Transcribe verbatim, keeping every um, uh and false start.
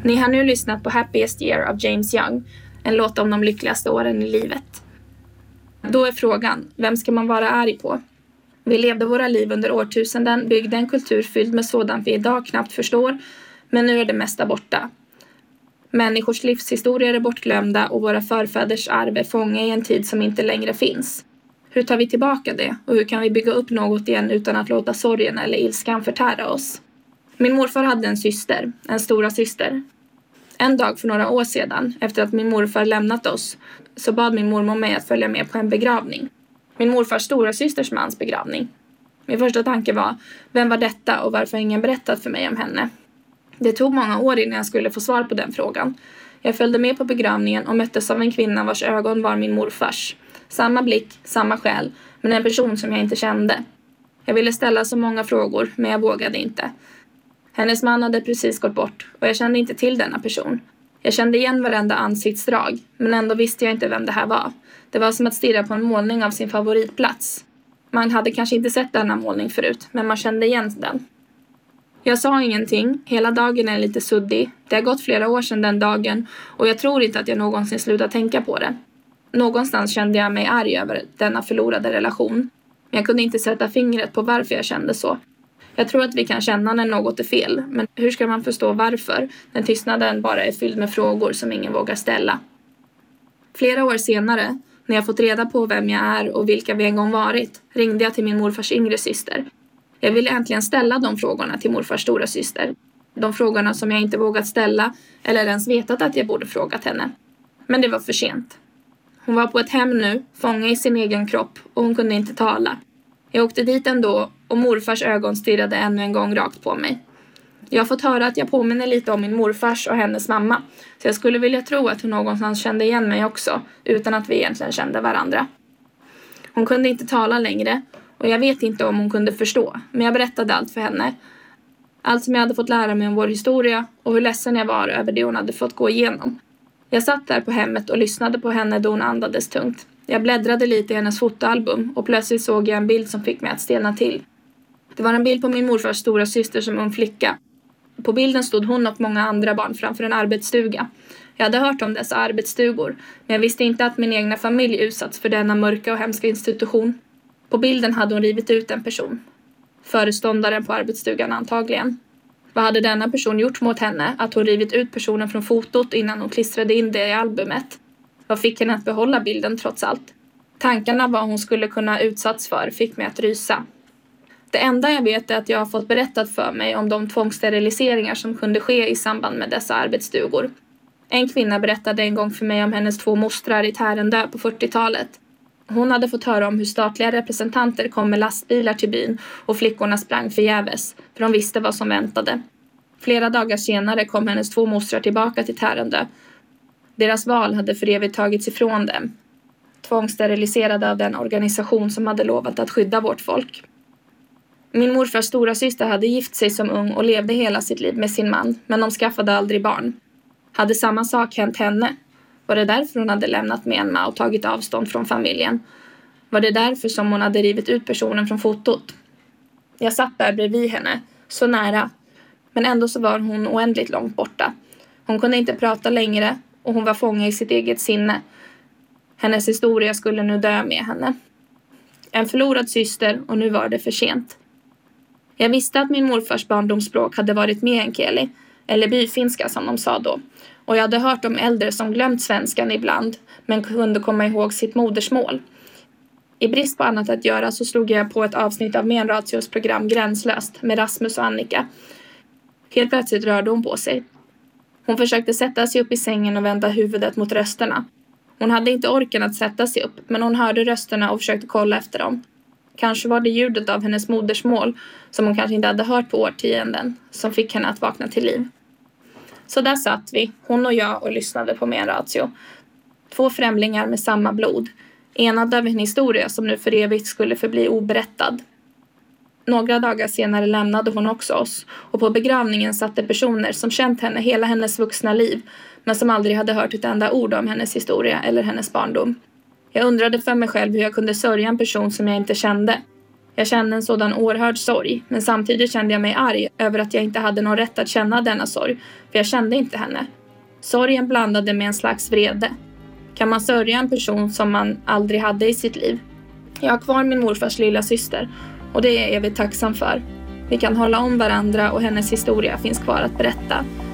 Ni har nu lyssnat på Happiest Year av James Young, en låt om de lyckligaste åren i livet. Då är frågan, vem ska man vara arg på? Vi levde våra liv under årtusenden, byggde en kultur fylld med sådant vi idag knappt förstår, men nu är det mesta borta. Människors livshistorier är bortglömda och våra förfäders arv är fånga i en tid som inte längre finns. Hur tar vi tillbaka det och hur kan vi bygga upp något igen utan att låta sorgen eller ilskan förtära oss? Min morfar hade en syster, en stora syster. En dag för några år sedan, efter att min morfar lämnat oss, så bad min mormor mig att följa med på en begravning. Min morfars stora systers mans begravning. Min första tanke var, vem var detta och varför har ingen berättat för mig om henne? Det tog många år innan jag skulle få svar på den frågan. Jag följde med på begravningen och möttes av en kvinna vars ögon var min morfars. Samma blick, samma själ, men en person som jag inte kände. Jag ville ställa så många frågor, men jag vågade inte. Hennes man hade precis gått bort och jag kände inte till denna person. Jag kände igen varenda ansiktsdrag, men ändå visste jag inte vem det här var. Det var som att stirra på en målning av sin favoritplats. Man hade kanske inte sett denna målning förut, men man kände igen den. Jag sa ingenting, hela dagen är lite suddig. Det har gått flera år sedan den dagen och jag tror inte att jag någonsin slutat tänka på det. Någonstans kände jag mig arg över denna förlorade relation. Men jag kunde inte sätta fingret på varför jag kände så. Jag tror att vi kan känna när något är fel, men hur ska man förstå varför? När tystnaden bara är fylld med frågor som ingen vågar ställa. Flera år senare, när jag fått reda på vem jag är och vilka vi en gång varit, ringde jag till min morfars yngre syster. Jag ville äntligen ställa de frågorna till morfars stora syster. De frågorna som jag inte vågat ställa eller ens vetat att jag borde frågat henne. Men det var för sent. Hon var på ett hem nu, fånga i sin egen kropp och hon kunde inte tala. Jag åkte dit ändå och morfars ögon stirrade ännu en gång rakt på mig. Jag har fått höra att jag påminner lite om min morfars och hennes mamma. Så jag skulle vilja tro att hon någonstans kände igen mig också, utan att vi egentligen kände varandra. Hon kunde inte tala längre och jag vet inte om hon kunde förstå. Men jag berättade allt för henne. Allt som jag hade fått lära mig om vår historia och hur ledsen jag var över det hon hade fått gå igenom. Jag satt där på hemmet och lyssnade på henne då hon andades tungt. Jag bläddrade lite i hennes fotoalbum och plötsligt såg jag en bild som fick mig att stelna till. Det var en bild på min morfars stora syster som ung flicka. På bilden stod hon och många andra barn framför en arbetsstuga. Jag hade hört om dessa arbetsstugor, men jag visste inte att min egna familj utsatts för denna mörka och hemska institution. På bilden hade hon rivit ut en person. Föreståndaren på arbetsstugan antagligen. Vad hade denna person gjort mot henne att hon rivit ut personen från fotot innan hon klistrade in det i albumet? Vad fick henne att behålla bilden trots allt? Tankarna vad hon skulle kunna utsatts för fick mig att rysa. Det enda jag vet är att jag har fått berättat för mig om de tvångssteriliseringar som kunde ske i samband med dessa arbetsstugor. En kvinna berättade en gång för mig om hennes två mostrar i Tärendö på fyrtiotalet. Hon hade fått höra om hur statliga representanter kom med lastbilar till byn och flickorna sprang förgäves, för de visste vad som väntade. Flera dagar senare kom hennes två mostrar tillbaka till Tärendö. Deras val hade för evigt tagits ifrån dem. Tvångssteriliserade av den organisation som hade lovat att skydda vårt folk. Min morfars stora syster hade gift sig som ung och levde hela sitt liv med sin man, men de skaffade aldrig barn. Hade samma sak hänt henne? Var det därför hon hade lämnat Myanmar och tagit avstånd från familjen? Var det därför som hon hade rivit ut personen från fotot? Jag satt där bredvid henne, så nära. Men ändå så var hon oändligt långt borta. Hon kunde inte prata längre och hon var fånga i sitt eget sinne. Hennes historia skulle nu dö med henne. En förlorad syster och nu var det för sent. Jag visste att min morfars barndomsspråk hade varit meänkieli, eller byfinska som de sa då. Och jag hade hört om äldre som glömt svenskan ibland, men kunde komma ihåg sitt modersmål. I brist på annat att göra så slog jag på ett avsnitt av Menratios program Gränslöst med Rasmus och Annika. Helt plötsligt rörde hon på sig. Hon försökte sätta sig upp i sängen och vända huvudet mot rösterna. Hon hade inte orken att sätta sig upp, men hon hörde rösterna och försökte kolla efter dem. Kanske var det ljudet av hennes modersmål, som hon kanske inte hade hört på årtionden, som fick henne att vakna till liv. Så där satt vi, hon och jag, och lyssnade på Menratio. Två främlingar med samma blod, enade av en historia som nu för evigt skulle förbli oberättad. Några dagar senare lämnade hon också oss, och på begravningen satte personer som känt henne hela hennes vuxna liv, men som aldrig hade hört ett enda ord om hennes historia eller hennes barndom. Jag undrade för mig själv hur jag kunde sörja en person som jag inte kände. Jag kände en sådan oerhörd sorg, men samtidigt kände jag mig arg över att jag inte hade någon rätt att känna denna sorg, för jag kände inte henne. Sorgen blandade med en slags vrede. Kan man sörja en person som man aldrig hade i sitt liv? Jag har kvar min morfars lilla syster och det är jag evigt tacksam för. Vi kan hålla om varandra och hennes historia finns kvar att berätta.